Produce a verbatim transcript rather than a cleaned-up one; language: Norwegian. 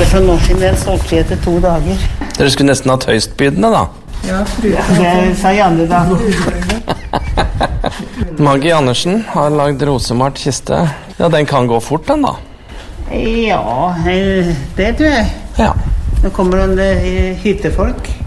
hadde for noen siden den solgt vi etter to dager. Dere skulle nesten ha høystbydende da. Ja, det sa Janne da. Maggie Andersen har lagd rosemalt kiste. Ja, den kan gå fort den da. Ja, det tror jeg. Ja. Nå kommer noen hyttefolk.